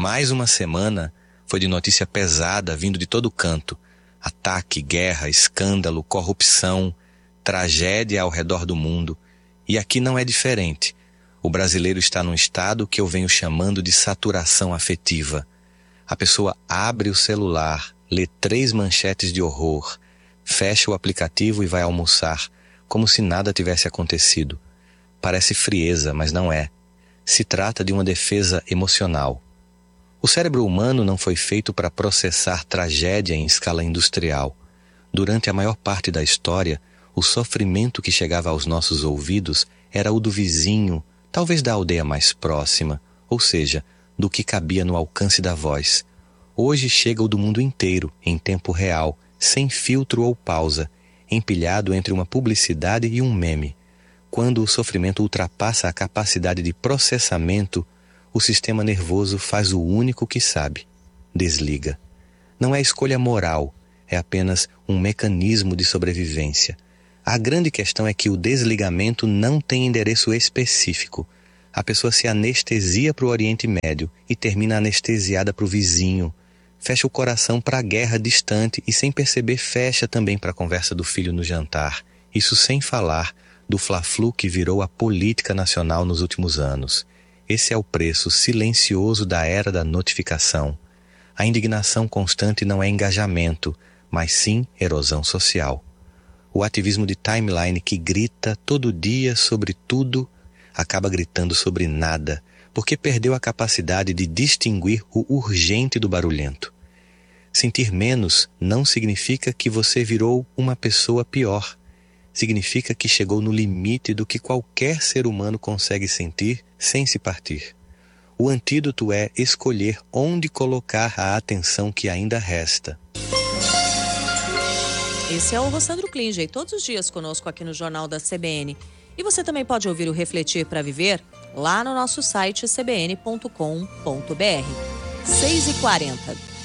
mais uma semana foi de notícia pesada vindo de todo canto. Ataque, guerra, escândalo, corrupção, tragédia ao redor do mundo. E aqui não é diferente. O brasileiro está num estado que eu venho chamando de saturação afetiva. A pessoa abre o celular, lê 3 manchetes de horror, fecha o aplicativo e vai almoçar, como se nada tivesse acontecido. Parece frieza, mas não é. Se trata de uma defesa emocional. O cérebro humano não foi feito para processar tragédia em escala industrial. Durante a maior parte da história, o sofrimento que chegava aos nossos ouvidos era o do vizinho, talvez da aldeia mais próxima, ou seja, do que cabia no alcance da voz. Hoje chega o do mundo inteiro, em tempo real, sem filtro ou pausa, empilhado entre uma publicidade e um meme. Quando o sofrimento ultrapassa a capacidade de processamento, o sistema nervoso faz o único que sabe: desliga. Não é escolha moral, é apenas um mecanismo de sobrevivência. A grande questão é que o desligamento não tem endereço específico. A pessoa se anestesia para o Oriente Médio e termina anestesiada para o vizinho. Fecha o coração para a guerra distante e, sem perceber, fecha também para a conversa do filho no jantar. Isso sem falar do fla-flu que virou a política nacional nos últimos anos. Esse é o preço silencioso da era da notificação. A indignação constante não é engajamento, mas sim erosão social. O ativismo de timeline que grita todo dia sobre tudo acaba gritando sobre nada, porque perdeu a capacidade de distinguir o urgente do barulhento. Sentir menos não significa que você virou uma pessoa pior. Significa que chegou no limite do que qualquer ser humano consegue sentir sem se partir. O antídoto é escolher onde colocar a atenção que ainda resta. Esse é o Rossandro Klinger, todos os dias conosco aqui no Jornal da CBN. E você também pode ouvir o Refletir para Viver lá no nosso site cbn.com.br. 6h40.